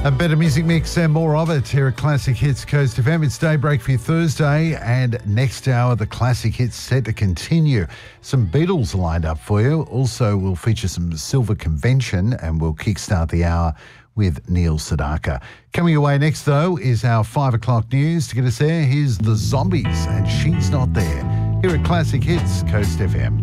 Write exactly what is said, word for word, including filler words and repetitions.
A better music mix and more of it here at Classic Hits Coast F M. It's Daybreak for your Thursday, and next hour the Classic Hits set to continue. Some Beatles lined up for you. Also, we'll feature some Silver Convention, and we'll kickstart the hour with Neil Sedaka. Coming away next, though, is our five o'clock news. To get us there, here's The Zombies, and She's Not There, here at Classic Hits Coast F M.